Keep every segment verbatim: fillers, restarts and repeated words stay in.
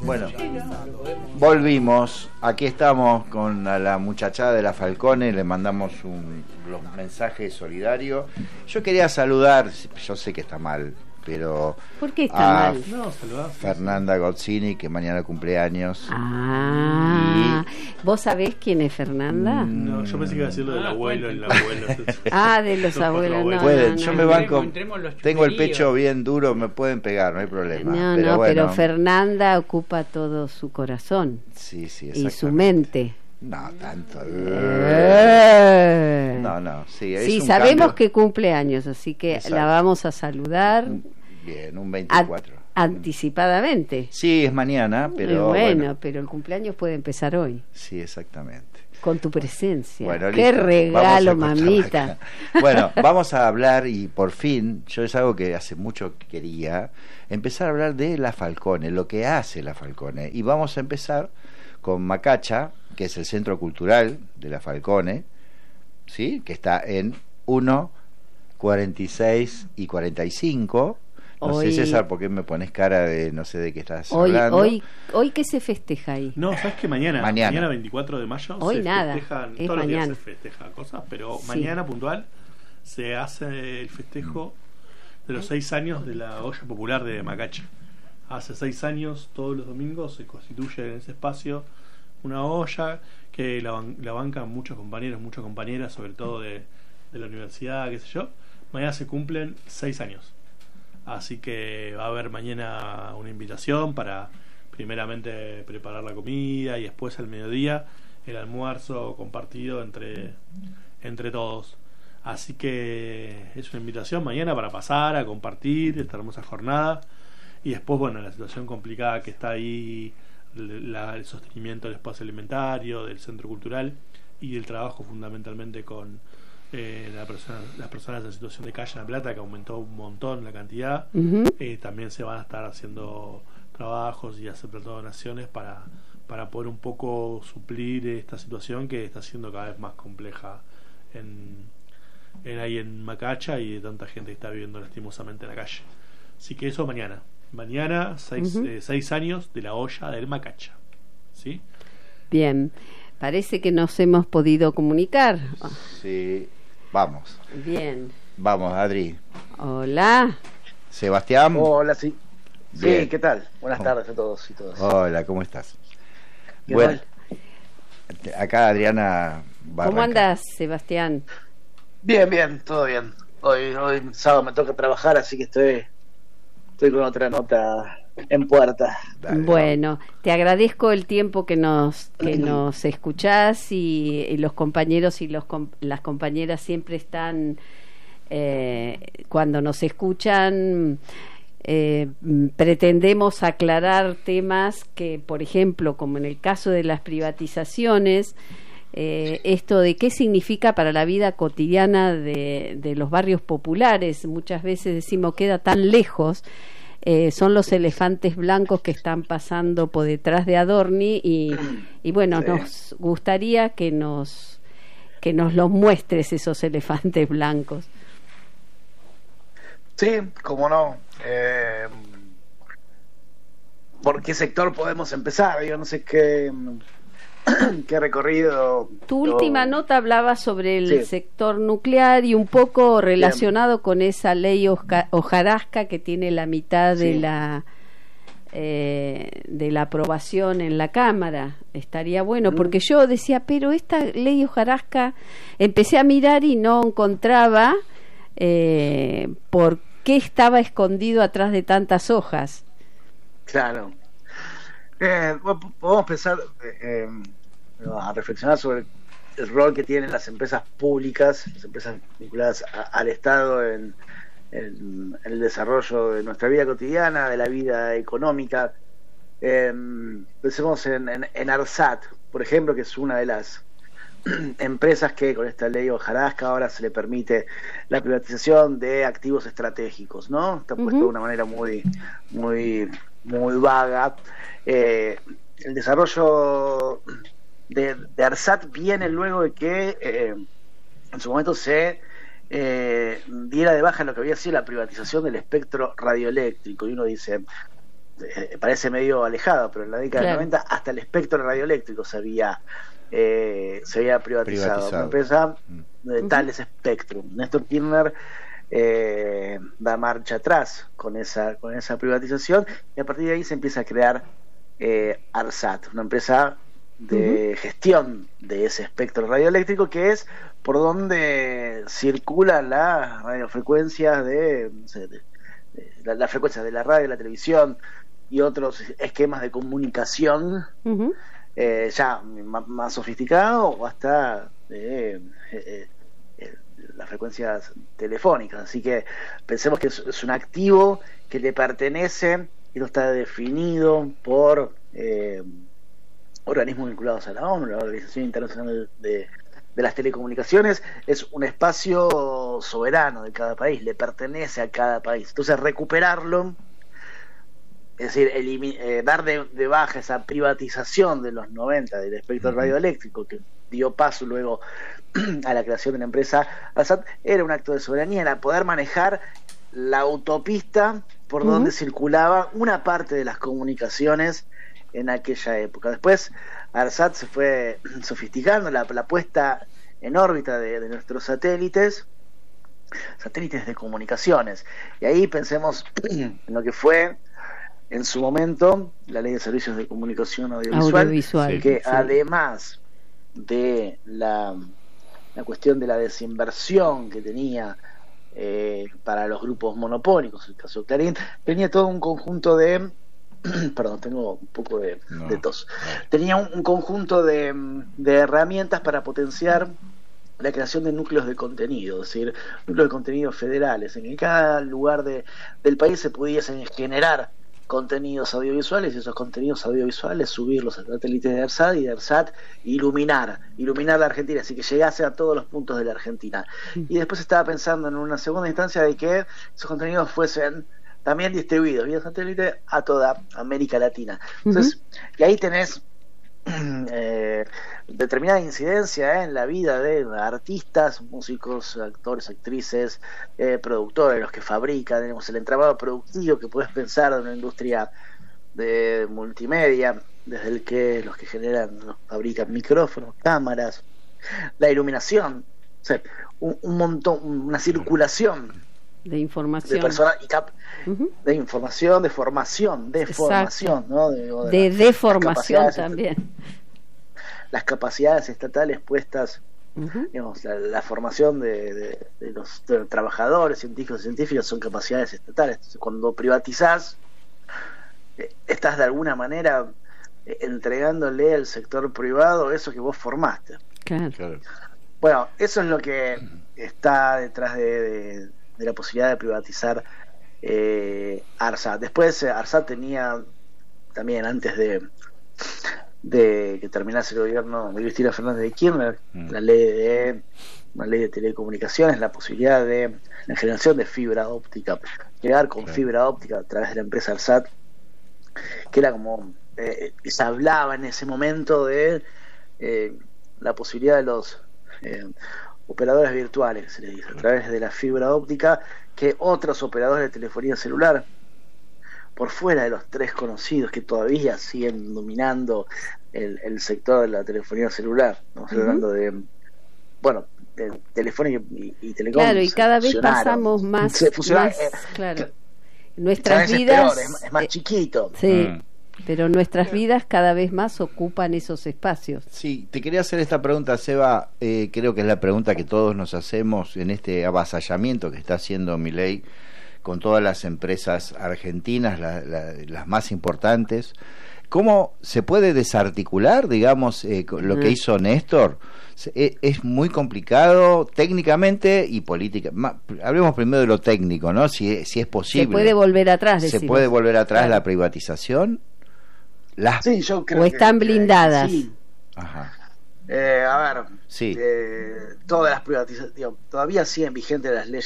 Bueno, volvimos. Aquí estamos con la, la muchachada de la Falcone. Le mandamos un, los mensajes solidarios. Yo quería saludar, yo sé que está mal, pero ¿por qué está a mal? No, saludá. Fernanda Gozzini, que mañana cumpleaños. Ah, y... ¿vos sabés quién es Fernanda? No, yo pensé que iba a decir lo del abuelo, el abuelo. Ah, de los abuelos, no, pueden, no, yo no, me no. banco, tengo el pecho bien duro, me pueden pegar, no hay problema. No, pero no, bueno. pero Fernanda ocupa todo su corazón. Sí, sí, y su mente. No, tanto. Eh. No, no, sí. Es sí, un sabemos cambio. que cumple años, así que Exacto. la vamos a saludar. Bien, un veinticuatro. Ad, anticipadamente. Sí, es mañana, pero bueno, bueno, pero el cumpleaños puede empezar hoy. Sí, exactamente. Con tu presencia. Bueno, qué listo. regalo, mamita. Bueno, vamos a hablar, y por fin, yo es algo que hace mucho que quería, empezar a hablar de la Falcone, lo que hace la Falcone. Y vamos a empezar con Macacha, que es el centro cultural de la Falcone, ¿sí? Que está en uno, cuarenta y seis y cuarenta y cinco. No hoy, sé, César, ¿por qué me pones cara de no sé de qué estás hoy, hablando? Hoy, hoy ¿qué se festeja ahí? No, ¿sabes qué? Mañana, mañana, mañana veinticuatro de mayo, hoy se nada, festejan, es todos mañana. los días se festeja cosas, pero sí. mañana puntual se hace el festejo de los seis años de la olla popular de Macacha. Hace seis años, todos los domingos, se constituye en ese espacio una olla que la, la bancan muchos compañeros, muchas compañeras, sobre todo de, de la universidad, qué sé yo. Mañana se cumplen seis años. Así que va a haber mañana una invitación para primeramente preparar la comida y después al mediodía el almuerzo compartido entre, entre todos. Así que es una invitación mañana para pasar a compartir esta hermosa jornada. Y después, bueno, la situación complicada que está ahí, la, el sostenimiento del espacio alimentario, del centro cultural y el trabajo fundamentalmente con eh, la persona, las personas en situación de calle en La Plata, que aumentó un montón la cantidad. Uh-huh. eh, también se van a estar haciendo trabajos y aceptando donaciones para, para poder un poco suplir esta situación que está siendo cada vez más compleja en, en ahí en Macacha, y de tanta gente que está viviendo lastimosamente en la calle. Así que eso mañana. Mañana, seis, uh-huh. eh, seis años de la olla del Macacha. ¿Sí? Bien. Parece que nos hemos podido comunicar. Sí, vamos. Bien. Vamos, Adri. Hola. Sebastián. Hola, sí. Bien. Sí, ¿qué tal? Buenas ¿Cómo? tardes a todos y todas. Hola, ¿cómo estás? ¿Qué bueno, tal? Acá Adriana va ¿Cómo a andas, Sebastián? Bien, bien, todo bien. Hoy, hoy sábado me toca trabajar, así que estoy, estoy con otra nota en puerta. Dale, bueno, te agradezco el tiempo que nos que nos escuchás, y, y los compañeros y los las compañeras siempre están eh, cuando nos escuchan. Eh, pretendemos aclarar temas que, por ejemplo, como en el caso de las privatizaciones, eh, esto de qué significa para la vida cotidiana de, de los barrios populares. Muchas veces decimos queda tan lejos. Eh, son los elefantes blancos que están pasando por detrás de Adorni, y, y bueno, sí. Nos gustaría que nos que nos los muestres, esos elefantes blancos. Sí, cómo no. Eh, ¿Por qué sector podemos empezar? Yo no sé qué, qué recorrido. Tu yo... última nota hablaba sobre el sí. sector nuclear, y un poco relacionado Bien. Con esa ley hojarasca que tiene la mitad sí. de la eh, de la aprobación en la Cámara. Estaría bueno, mm. porque yo decía, pero esta ley hojarasca, empecé a mirar y no encontraba eh, por qué estaba escondido atrás de tantas hojas. Claro. Eh, bueno, podemos pensar eh, a reflexionar sobre el rol que tienen las empresas públicas, las empresas vinculadas a, al Estado en, en, en el desarrollo de nuestra vida cotidiana, de la vida económica. Eh, pensemos en, en, en ARSAT, por ejemplo, que es una de las empresas que con esta ley hojarasca ahora se le permite la privatización de activos estratégicos, ¿no? Está puesto uh-huh. de una manera muy, muy, muy vaga. Eh, el desarrollo de, de ARSAT viene luego de que eh, en su momento se eh, diera de baja lo que había sido la privatización del espectro radioeléctrico, y uno dice, eh, parece medio alejado, pero en la década Claro. del noventa hasta el espectro radioeléctrico se había, eh, se había privatizado. Privatizado. Una empresa de Ujú. Thales Spectrum. Néstor Kirchner eh, da marcha atrás con esa, con esa privatización, y a partir de ahí se empieza a crear eh, ARSAT, una empresa de gestión de ese espectro radioeléctrico, que es por donde circulan las radiofrecuencias de, no sé, de, de la, la frecuencia de la radio, la televisión y otros esquemas de comunicación Ujú. eh, ya más, más sofisticado, o hasta eh, eh, eh, las frecuencias telefónicas. Así que pensemos que es, es un activo que le pertenece y no está definido por eh, organismos vinculados a la ONU, la Organización Internacional de, de las Telecomunicaciones. Es un espacio soberano de cada país, le pertenece a cada país. Entonces recuperarlo, es decir, elimi- eh, dar de, de baja esa privatización de los noventa del espectro Ujú. radioeléctrico, que dio paso luego a la creación de la empresa ARSAT, era un acto de soberanía, era poder manejar la autopista por Ujú. donde circulaba una parte de las comunicaciones en aquella época. Después ARSAT se fue sofisticando, la, la puesta en órbita de, de nuestros satélites, satélites de comunicaciones, y ahí pensemos en lo que fue en su momento la Ley de Servicios de Comunicación Audiovisual, Audiovisual. Sí. que sí. además de la, la cuestión de la desinversión que tenía eh, para los grupos monopólicos, el caso de Clarín, tenía todo un conjunto de perdón, tengo un poco de, No, de tos, no. tenía un, un conjunto de, de herramientas para potenciar la creación de núcleos de contenido, es decir, núcleos de contenido federales, en que cada lugar de, del país se pudiesen generar contenidos audiovisuales, y esos contenidos audiovisuales subirlos a satélites de ARSAT, y de ARSAT iluminar, iluminar la Argentina, así que llegase a todos los puntos de la Argentina. Y después estaba pensando en una segunda instancia de que esos contenidos fuesen también distribuidos vía satélite a toda América Latina. Entonces, y ahí tenés eh, determinada incidencia eh, en la vida de artistas, músicos, actores, actrices, eh, productores, los que fabrican, tenemos el entramado productivo que puedes pensar de una industria de multimedia, desde el que los que generan, los fabrican micrófonos, cámaras, la iluminación, o sea, un, un montón, una circulación De de información. personas y cap Ujú. de información, de formación, de Exacto. formación, ¿no? De, o De la- deformación las capacidades- también. Las capacidades estatales puestas, Ujú. digamos, la, la formación de, de- de los de los trabajadores, científicos y científicas son capacidades estatales. Entonces, cuando privatizás, eh, estás de alguna manera eh, entregándole al sector privado eso que vos formaste. Claro. Claro. Bueno, eso es lo que está detrás de, de- de la posibilidad de privatizar eh, ARSAT. Después eh, ARSAT tenía también, antes de, de que terminase el gobierno de Cristina Fernández de Kirchner, Mm. la ley de una ley de telecomunicaciones, la posibilidad de la generación de fibra óptica, llegar con Claro. fibra óptica a través de la empresa ARSAT, que era como eh, se hablaba en ese momento de eh, la posibilidad de los eh, operadores virtuales, se le dice, a través de la fibra óptica, que otros operadores de telefonía celular, por fuera de los tres conocidos que todavía siguen dominando el, el sector de la telefonía celular, estamos Ujú. hablando de, bueno, de Telefónica y, y Telecom. Claro, y se cada vez fusionaron. pasamos más, Se fusionaron, más, eh, claro. cada Nuestras vez es vidas, peor, es, más- es más eh, chiquito. sí, Mm. pero nuestras vidas cada vez más ocupan esos espacios. Sí, te quería hacer esta pregunta, Seba. Eh, creo que es la pregunta que todos nos hacemos en este avasallamiento que está haciendo Milei con todas las empresas argentinas, la- la- las más importantes. ¿Cómo se puede desarticular, digamos, eh, co- lo que Mm. hizo Néstor? Se- e- Es muy complicado técnicamente y política. Ma- Hablemos primero de lo técnico, ¿no? Si, si es posible. Se puede volver atrás, ¿Se decimos. puede volver atrás Claro. la privatización? Las... Sí, yo creo O que- están que blindadas. sí. Ajá. Eh, a ver, Sí. eh, todas las privatizaciones, digo, todavía siguen vigentes las leyes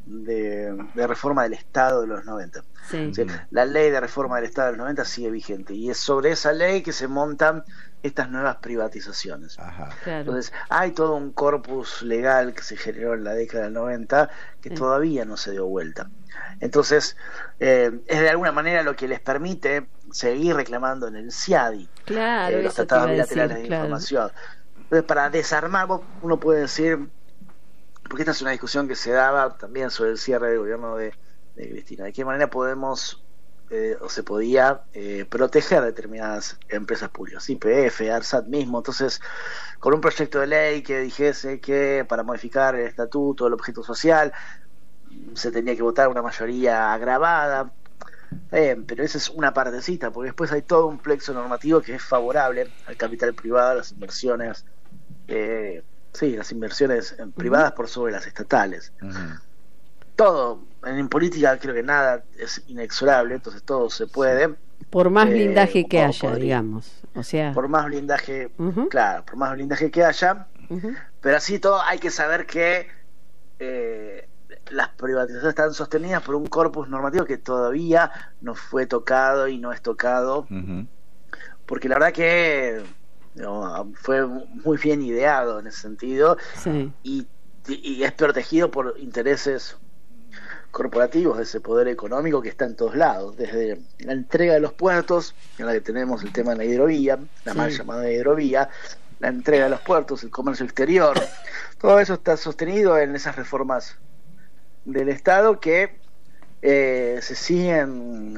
de, de reforma del Estado de los noventa. Sí. O sea, la ley de reforma del Estado de los noventa sigue vigente y es sobre esa ley que se montan estas nuevas privatizaciones. Ajá. Claro. Entonces hay todo un corpus legal que se generó en la década del noventa que Sí. todavía no se dio vuelta. Entonces eh, es de alguna manera lo que les permite seguir reclamando en el CIADI Claro, eh, los eso te tratados iba a bilaterales decir, de claro. información. Entonces, para desarmar, vos- uno puede decir, porque esta es una discusión que se daba también sobre el cierre del gobierno de, de Cristina, de qué manera podemos eh, o se podía eh, proteger determinadas empresas públicas, Y P F, ARSAT mismo. Entonces, con un proyecto de ley que dijese que para modificar el estatuto, el objeto social, se tenía que votar una mayoría agravada. Eh, pero esa es una partecita, porque después hay todo un plexo normativo que es favorable al capital privado, a las inversiones, eh, sí, las inversiones eh, privadas por sobre las estatales. Ujú. Todo, en política creo que nada es inexorable, entonces todo se puede, Por más Eh, blindaje que o haya, podría. digamos. O sea, por más blindaje, Ujú. claro, por más blindaje que haya, ujú. pero así todo hay que saber que eh, las privatizaciones están sostenidas por un corpus normativo que todavía no fue tocado y no es tocado, Ujú. porque la verdad que no, fue muy bien ideado en ese sentido Sí. y, y es protegido por intereses corporativos de ese poder económico que está en todos lados, desde la entrega de los puertos, en la que tenemos el tema de la hidrovía, la Sí. mal llamada hidrovía, la entrega de los puertos, el comercio exterior, todo eso está sostenido en esas reformas del Estado que eh, se siguen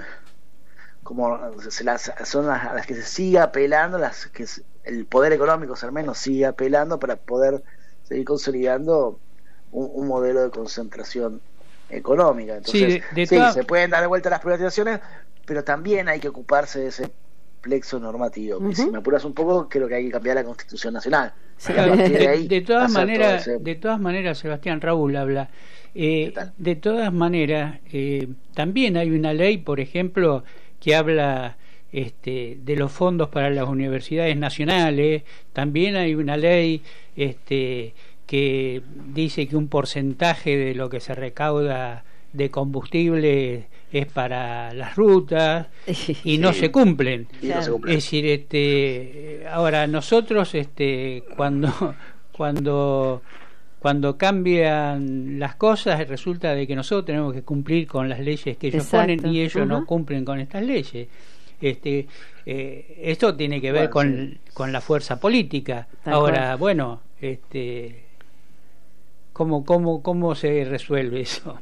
como se las, son las a las que se sigue apelando, las que se- el poder económico al menos sigue apelando para poder seguir consolidando un, un modelo de concentración económica. Entonces, Sí, de- de sí, toda- se pueden dar de vuelta las privatizaciones, pero también hay que ocuparse de ese plexo normativo. Y Ujú. si me apuras un poco, creo que hay que cambiar la Constitución Nacional. Sí. Y a partir de ahí de, de todas hacer todo maneras, ese- de todas maneras, Sebastián, Raúl habla. Eh, ¿Qué tal? de todas maneras, eh, también hay una ley, por ejemplo, que habla este, de los fondos para las universidades nacionales. También hay una ley este, que dice que un porcentaje de lo que se recauda de combustible es para las rutas y no Sí. se cumplen. y no se Claro. cumple. Es decir, este, ahora nosotros, este, cuando, cuando, cuando cambian las cosas, resulta de que nosotros tenemos que cumplir con las leyes que ellos Exacto. ponen y ellos no Ujú. cumplen con estas leyes. Este, eh, esto tiene que ver Bueno, con, sí. con la fuerza política. Tal Ahora, cual. bueno, este, ¿cómo, cómo, cómo se resuelve eso?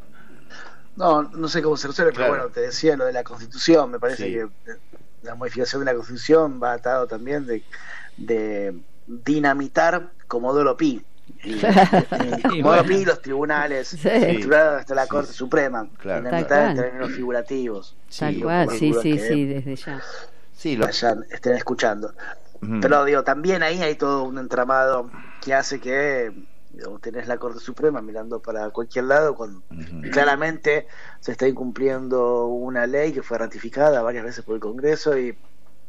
No, no sé cómo se resuelve, Claro. pero bueno, te decía lo de la Constitución, me parece Sí. que eh, la modificación de la Constitución va atado también de, de dinamitar Comodoro Pi. Y, y Comodoro bueno. Pi y los tribunales, Sí. el tribunal hasta la Sí, Corte sí. Suprema, Claro. dinamitar Tal en cual. términos figurativos. Tal Sí, cual, sí, calculo sí, que sí, desde ya. Sí, lo- vayan, estén escuchando. Ujú. Pero digo, también ahí hay todo un entramado que hace que digo, tenés la Corte Suprema mirando para cualquier lado cuando Ujú. claramente se está incumpliendo una ley que fue ratificada varias veces por el Congreso y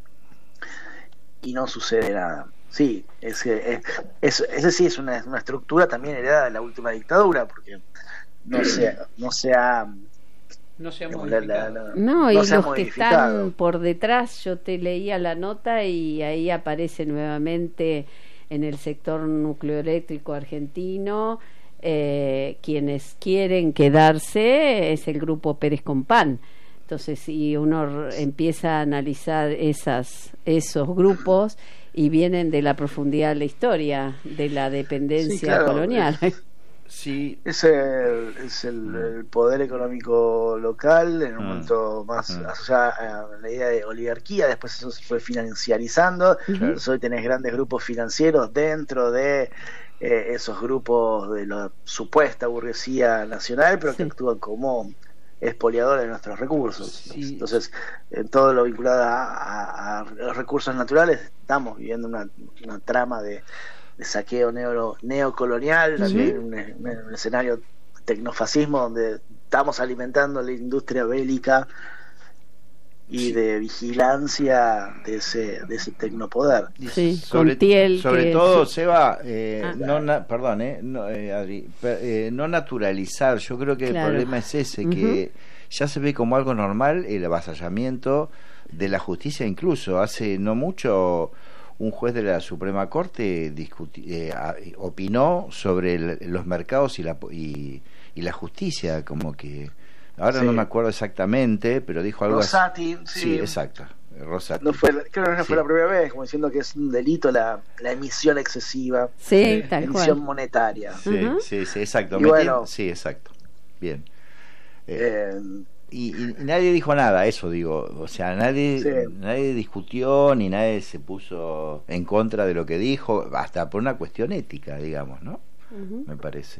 y no sucede nada. Sí, es que es, es, ese sí es una, una estructura también heredada de la última dictadura, porque no se, no se ha No se ha digamos, la- modificado. la- la- No, y no se ha los que modificado. están por detrás, yo te leía la nota y ahí aparece nuevamente en el sector nucleoeléctrico argentino, eh, quienes quieren quedarse es el grupo Pérez Compán. Entonces, si uno r- empieza a analizar esas, esos grupos y vienen de la profundidad de la historia, de la dependencia Sí, claro. colonial. Sí, Es el, es el, el poder económico local, en un Mm. momento más Mm. asociado a la idea de oligarquía, después eso se fue financiarizando, entonces hoy tenés grandes grupos financieros dentro de eh, esos grupos de la supuesta burguesía nacional, pero que Sí. actúan como expoliadores de nuestros recursos. Sí. Entonces, en todo lo vinculado a, a- a los recursos naturales, estamos viviendo una, una trama de de saqueo neo, neocolonial, también un, un escenario tecnofascismo donde estamos alimentando la industria bélica y Sí. de vigilancia de ese, de ese tecnopoder. Sí, sobre con Tiel, sobre que- todo, sí. Seba, eh, Ah. no na- perdón, eh, no, eh, Adri, per- eh, no naturalizar. Yo creo que Claro. el problema es ese, Ujú. que ya se ve como algo normal el avasallamiento de la justicia. Incluso hace no mucho un juez de la Suprema Corte discuti- eh, a- opinó sobre el- los mercados y la, po- y, y la justicia, como que ahora Sí. no me acuerdo exactamente, pero dijo algo así. Rosati, Sí, sí. exacto. Rosati. No fue, creo que no fue Sí. la primera vez, como diciendo que es un delito la, la emisión excesiva, Sí, la tal emisión cual. monetaria. Sí, Ujú. sí, sí, exacto. Y Me bueno. entiendo. Sí, exacto. Bien. Eh, Eh, y, y nadie dijo nada, eso digo. O sea, nadie, Sí. nadie discutió ni nadie se puso en contra de lo que dijo, hasta por una cuestión ética, digamos, ¿no? Ujú. Me parece.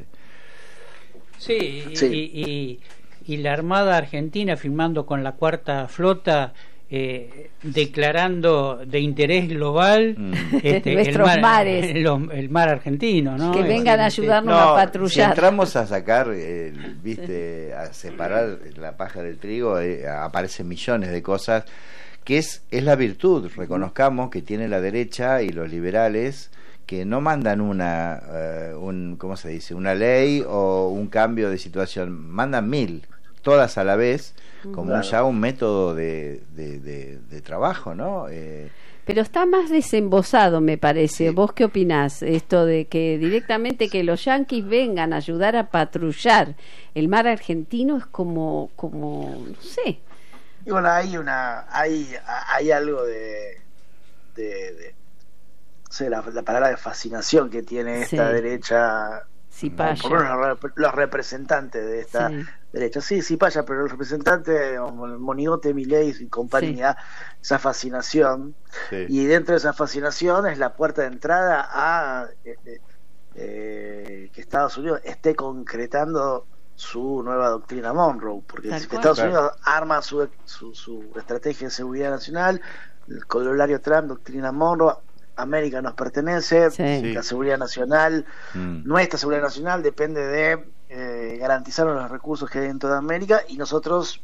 Sí, y- Sí. Y, y- y la Armada Argentina firmando con la Cuarta Flota, eh, declarando de interés global Mm. este, el, Nuestros mar, mares. los- el mar argentino, ¿no? Que Es vengan a decir, ayudarnos No, a si patrullar. entramos a sacar, eh, viste, a separar la paja del trigo, eh, aparecen millones de cosas, que es, es la virtud, reconozcamos, que tiene la derecha y los liberales, que no mandan una, eh, un, ¿cómo se dice? Una ley o un cambio de situación, mandan mil, todas a la vez, como Claro. ya un método de, de, de, de trabajo, ¿no? Eh, Pero está más desembosado, me parece. Sí. ¿Vos qué opinás? Esto de que directamente que los yanquis vengan a ayudar a patrullar el mar argentino es como, como no sé. y bueno, hay una, hay, hay algo de, de, de- no sé, la, la palabra de fascinación que tiene esta Sí. derecha, Si por lo menos los, rep- los representantes de esta Sí. derecha. Sí, sí, paya, pero los representantes, como el Monigote, Milei y compañía, esa fascinación. sí. Y dentro de esa fascinación es la puerta de entrada a eh, eh, eh, que Estados Unidos esté concretando su nueva doctrina Monroe, porque Tal si cual. Estados Claro. Unidos arma su, su, su estrategia de seguridad nacional, el corolario Trump, doctrina Monroe, América nos pertenece, Sí. la seguridad nacional, Mm. nuestra seguridad nacional depende de eh, garantizar los recursos que hay en toda América, y nosotros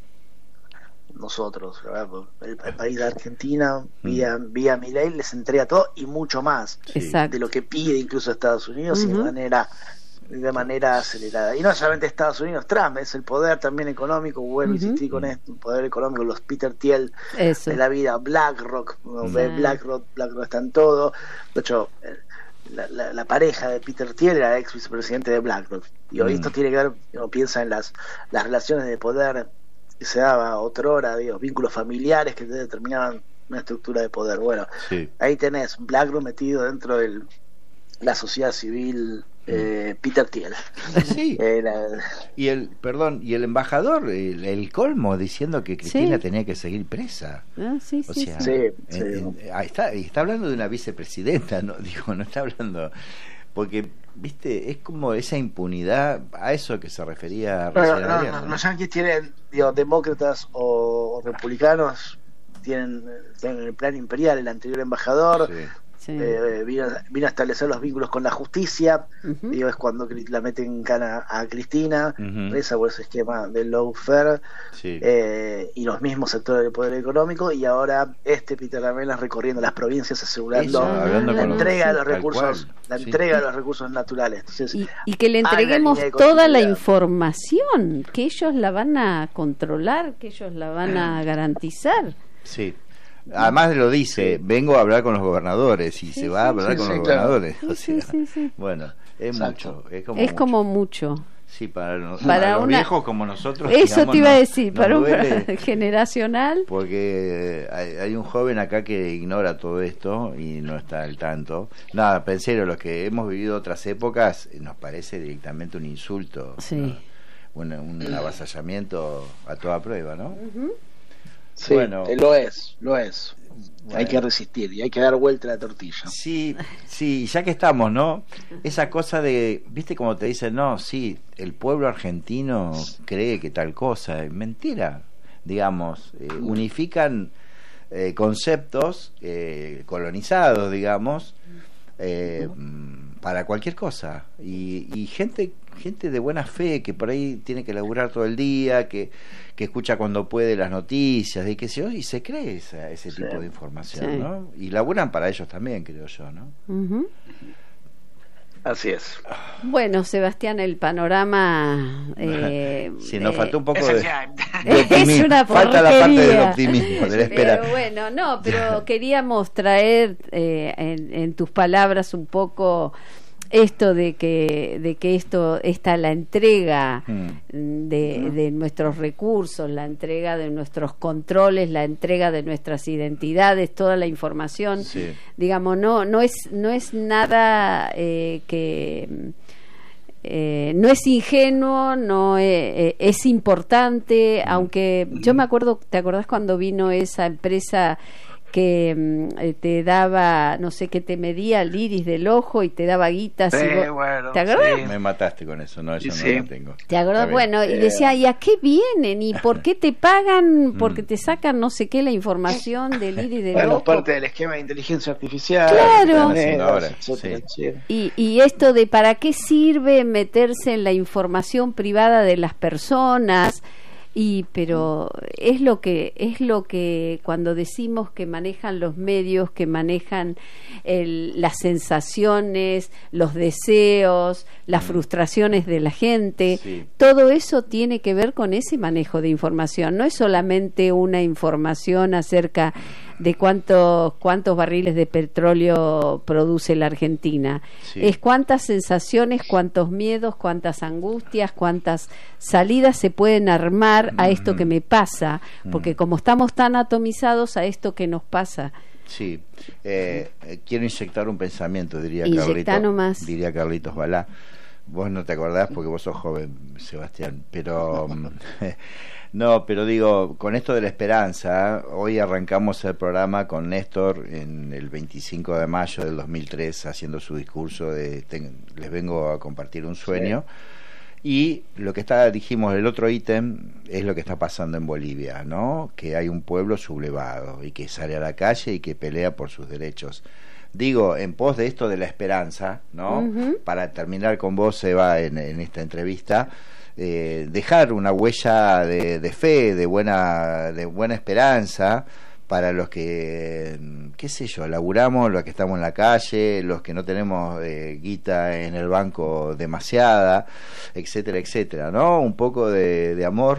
nosotros, ¿verdad? el, el país de Argentina, vía, vía Milei, les entrega todo y mucho más Sí. Exacto. de lo que pide incluso Estados Unidos, y de Ujú. manera de manera acelerada. Y no solamente Estados Unidos, Trump, es el poder también económico, vuelvo a Ujú. insistir con esto, el poder económico, los Peter Thiel Eso. de la vida, BlackRock, ¿no? Sí. Ve BlackRock, BlackRock está en todo. De hecho, eh, la, la, la pareja de Peter Thiel era ex vicepresidente de BlackRock. Y hoy Mm. esto tiene que ver, uno piensa en las, las relaciones de poder que se daba otrora, digo, vínculos familiares que determinaban una estructura de poder. Bueno, Sí. ahí tenés BlackRock metido dentro de la sociedad civil, eh, Peter Thiel. Sí. Eh, la- Y el, perdón, y el embajador, el, el colmo, diciendo que Cristina Sí. tenía que seguir presa. Ah, sí, O sí, sea, sí. Sí, en- sí. en- ahí está, y está hablando de una vicepresidenta, no digo, no está hablando, porque, viste, es como esa impunidad, a eso que se refería Bueno, recién no, Adrián, no, ¿no? los yanquis tienen, digo, demócratas o, o republicanos, tienen, tienen el plan imperial. El anterior embajador Sí. Sí. eh, vino, vino a establecer los vínculos con la justicia. Ujú. Digo, es cuando cri- la meten en cana a Cristina, Ujú. presa por ese esquema de lawfare, Sí. eh, y los mismos sectores del poder económico. Y ahora este Peter Lamelas recorriendo las provincias asegurando Eso, hablando la con los- entrega de los tal recursos, cual, la sí. entrega de los recursos naturales. Entonces, Y, y que le hay una entreguemos línea de toda la continuidad. información, que ellos la van a controlar, que ellos la van a garantizar. Sí. Además lo dice, vengo a hablar con los gobernadores y Sí, se va a sí, hablar sí, con sí, los claro. gobernadores. Sí, o sí, sea, sí, sí. Bueno, es Exacto. mucho, es como Es mucho. como mucho. Sí, para, nos- Para para los una- viejos como nosotros. Eso digamos, te iba a nos- decir, nos para un duele. generacional. Porque hay, hay un joven acá que ignora todo esto y no está al tanto. Nada, pensé, los que hemos vivido otras épocas, eh, nos parece directamente un insulto, Sí. ¿no? un, un avasallamiento a toda prueba, ¿no? sí, bueno. eh, lo es, lo es. Bueno. Hay que resistir y hay que dar vuelta a la tortilla. Sí, sí, ya que estamos, ¿no? Esa cosa de, viste como te dicen, no, sí, el pueblo argentino cree que tal cosa, es mentira, digamos, eh, unifican eh, conceptos eh, colonizados, digamos, eh, mm, para cualquier cosa. Y, y gente gente de buena fe que por ahí tiene que laburar todo el día, que, que escucha cuando puede las noticias y que se y se cree esa, ese Sí. tipo de información, Sí. ¿no? Y laburan para ellos también, creo yo, ¿no? Ujú. Así es. Bueno, Sebastián, el panorama... Eh, Sí, nos eh, faltó un poco Es de, efectivamente. de Es optimismo. una Falta la parte del porquería. optimismo, de la espera. Pero bueno, no, pero queríamos traer eh, en, en tus palabras un poco esto de que de que esto está la entrega Mm. de, de nuestros recursos, la entrega de nuestros controles, la entrega de nuestras identidades, toda la información, Sí. digamos, no no es no es nada eh, que eh, no es ingenuo, no es, eh, es importante, aunque yo me acuerdo, ¿te acordás cuando vino esa empresa que mm, eh, te daba, no sé, qué te medía el iris del ojo y te daba guitas? Sí, y vos- bueno, ¿te acordás? sí. Me mataste con eso, no, eso Sí. no lo tengo. ¿Te acordás? Está bien. Bueno, y Eh. decía, ¿y a qué vienen? ¿Y por qué te pagan? Mm. Porque te sacan no sé qué la información del iris del Bueno, ojo. parte del esquema de inteligencia artificial. Claro. de Están haciendo monedas, ahora, etcétera, sí. etcétera. Y, y esto de para qué sirve meterse en la información privada de las personas, y pero es lo que es lo que cuando decimos que manejan los medios, que manejan el- las sensaciones, los deseos, las frustraciones de la gente, Sí. todo eso tiene que ver con ese manejo de información. No es solamente una información acerca de cuántos cuántos barriles de petróleo produce la Argentina. Sí. Es cuántas sensaciones, cuántos miedos, cuántas angustias, cuántas salidas se pueden armar a esto que me pasa, porque como estamos tan atomizados a esto que nos pasa. Sí, eh, eh, quiero inyectar un pensamiento, diría Inyectá Carlitos, nomás. diría Carlitos Balá. Vos no te acordás porque vos sos joven, Sebastián, pero mm, no, pero digo, con esto de la esperanza, hoy arrancamos el programa con Néstor en el veinticinco de mayo del dos mil tres haciendo su discurso de ten- les vengo a compartir un sueño. Y lo que está, dijimos, el otro ítem es lo que está pasando en Bolivia, ¿no? Que hay un pueblo sublevado y que sale a la calle y que pelea por sus derechos. Digo, en pos de esto de la esperanza, ¿no? Ujú. Para terminar con vos, Eva, en, en esta entrevista, eh, dejar una huella de, de fe, de buena, de buena esperanza para los que, qué sé yo, laburamos, los que estamos en la calle, los que no tenemos eh, guita en el banco demasiada, etcétera, etcétera, ¿no? Un poco de, de amor.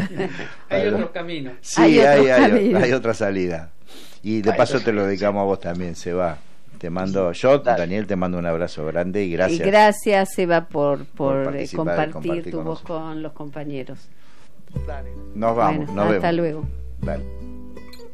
Hay otros caminos. Sí, Hay hay, otros hay, caminos. hay otra salida. Y de Hay paso otros te lo caminos, dedicamos a vos también, Seba. Te mando, yo, Dale. Daniel, te mando un abrazo grande y gracias. Y gracias, Eva, por, Por por, eh, participar, compartir, compartir tu con voz nosotros. con los compañeros. Nos vamos, Bueno, nos hasta vemos. luego. Dale.